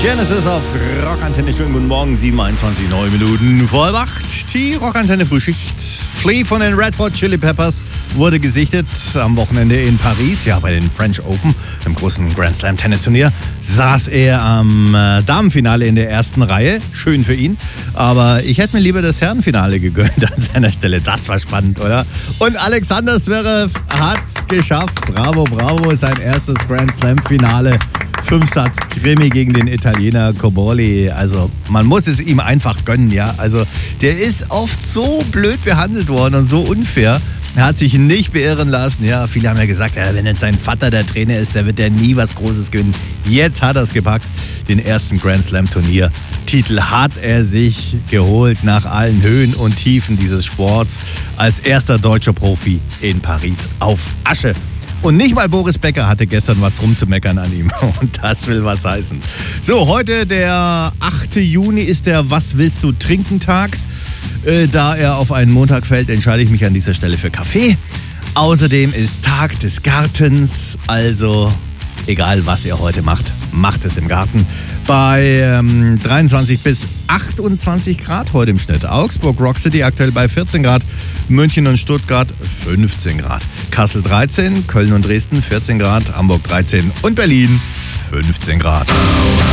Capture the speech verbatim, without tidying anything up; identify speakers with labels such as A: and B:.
A: Genesis auf Rockantenne. Schönen guten Morgen, siebenundzwanzig, neun Minuten vor acht. Die Rockantenne Frühschicht. Flea von den Red Hot Chili Peppers wurde gesichtet am Wochenende in Paris. Ja, bei den French Open, im großen Grand Slam Tennisturnier, saß er am äh, Damenfinale in der ersten Reihe. Schön für ihn. Aber ich hätte mir lieber das Herrenfinale gegönnt an seiner Stelle. Das war spannend, oder? Und Alexander Zverev hat's geschafft. Bravo, bravo. Sein erstes Grand Slam Finale. Fünfsatz Krimi gegen den Italiener Cobolli. Also man muss es ihm einfach gönnen, ja. Also der ist oft so blöd behandelt worden und so unfair. Er hat sich nicht beirren lassen. Ja, viele haben ja gesagt, ja, wenn jetzt sein Vater der Trainer ist, der wird ja nie was Großes gewinnen. Jetzt hat er es gepackt. Den ersten Grand Slam Turnier Titel hat er sich geholt nach allen Höhen und Tiefen dieses Sports als erster deutscher Profi in Paris auf Asche. Und nicht mal Boris Becker hatte gestern was rumzumeckern an ihm. Und das will was heißen. So, heute der achte Juni ist der Was willst du trinken Tag. Äh, da er auf einen Montag fällt, entscheide ich mich an dieser Stelle für Kaffee. Außerdem ist Tag des Gartens. Also egal, was ihr heute macht, macht es im Garten. Bei ähm, dreiundzwanzig bis achtundzwanzig Grad heute im Schnitt. Augsburg, Rock City aktuell bei vierzehn Grad. München und Stuttgart fünfzehn Grad. Kassel dreizehn, Köln und Dresden vierzehn Grad. Hamburg dreizehn und Berlin fünfzehn Grad.